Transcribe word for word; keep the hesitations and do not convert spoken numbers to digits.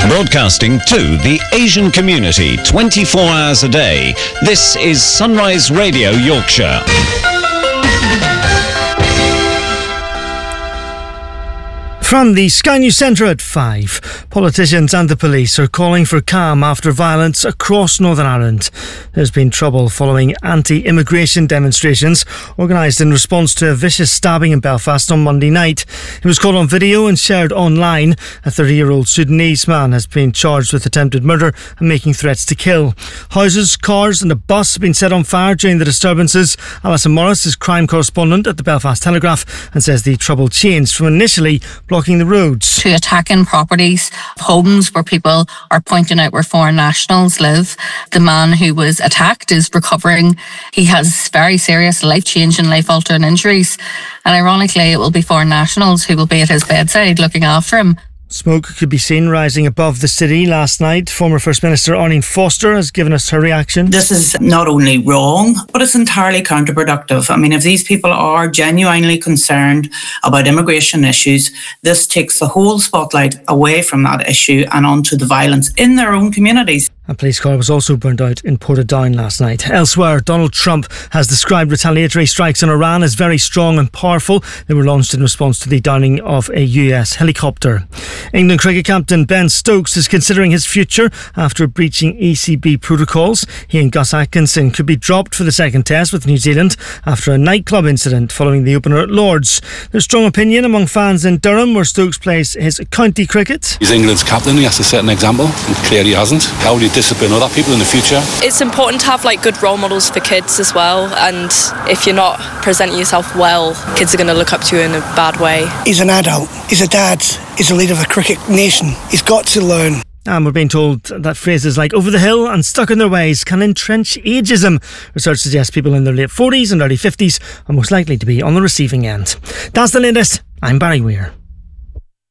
Broadcasting to the Asian community twenty-four hours a day, this is Sunrise Radio Yorkshire. From the Sky News Centre at five, politicians and the police are calling for calm after violence across Northern Ireland. There's been trouble following anti-immigration demonstrations organised in response to a vicious stabbing in Belfast on Monday night. It was caught on video and shared online. A thirty-year-old Sudanese man has been charged with attempted murder and making threats to kill. Houses, cars and a bus have been set on fire during the disturbances. Alison Morris is crime correspondent at the Belfast Telegraph and says the trouble changed from initially blocking the roads to attacking properties, homes where people are pointing out where foreign nationals live. The man who was attacked is recovering. He has very serious life-changing, life-altering injuries, and ironically it will be foreign nationals who will be at his bedside looking after him. Smoke could be seen rising above the city last night. Former First Minister Arlene Foster has given us her reaction. This is not only wrong, but it's entirely counterproductive. I mean, if these people are genuinely concerned about immigration issues, this takes the whole spotlight away from that issue and onto the violence in their own communities. A police car was also burned out in Portadown last night. Elsewhere, Donald Trump has described retaliatory strikes on Iran as very strong and powerful. They were launched in response to the downing of a U S helicopter. England cricket captain Ben Stokes is considering his future after breaching E C B protocols. He and Gus Atkinson could be dropped for the second test with New Zealand after a nightclub incident following the opener at Lord's. There's strong opinion among fans in Durham, where Stokes plays his county cricket. He's England's captain, he has to set an example, and clearly he hasn't. How do you discipline other people in the future? It's important to have like good role models for kids as well, and if you're not presenting yourself well, kids are going to look up to you in a bad way. He's an adult, he's a dad, he's a leader of a cricket nation. He's got to learn. And we're being told that phrases like over the hill and stuck in their ways can entrench ageism. Research suggests people in their late forties and early fifties are most likely to be on the receiving end. That's the latest. I'm Barry Weir.